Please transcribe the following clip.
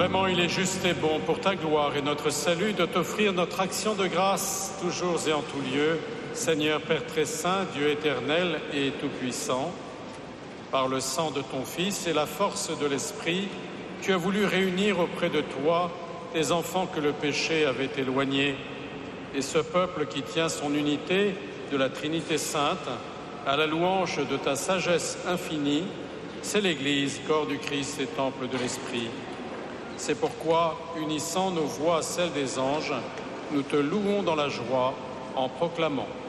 Vraiment, il est juste et bon pour ta gloire et notre salut de t'offrir notre action de grâce, toujours et en tout lieu, Seigneur Père très saint, Dieu éternel et tout-puissant. Par le sang de ton Fils et la force de l'Esprit, tu as voulu réunir auprès de toi tes enfants que le péché avait éloignés. Et ce peuple qui tient son unité de la Trinité sainte, à la louange de ta sagesse infinie, c'est l'Église, corps du Christ et temple de l'Esprit. C'est pourquoi, unissant nos voix à celles des anges, nous te louons dans la joie en proclamant.